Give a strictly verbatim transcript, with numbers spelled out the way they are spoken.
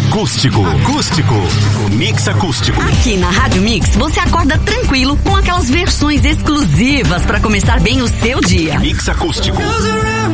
Acústico. Acústico. Mix acústico. Aqui na Rádio Mix, você acorda tranquilo com aquelas versões exclusivas para começar bem o seu dia. Mix acústico.